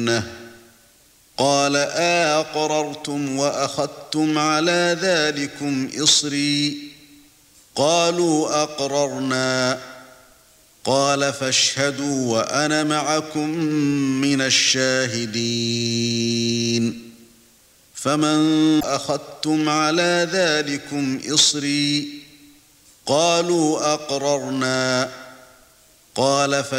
لَتَأْتُونَهُ قَالَ أَأَقْرَرْتُمْ وَأَخَذْتُمْ عَلَى ذَلِكُمْ إِصْرِي قَالُوا أَقْرَرْنَا قَالَ فَاشْهَدُوا وَأَنَا مَعَكُمْ مِنَ الشَّاهِدِينَ فَمَنْ أَخَذْتُمْ عَلَى ذَلِكُمْ إِصْرِي قَالُوا أَقْرَرْنَا قَالَ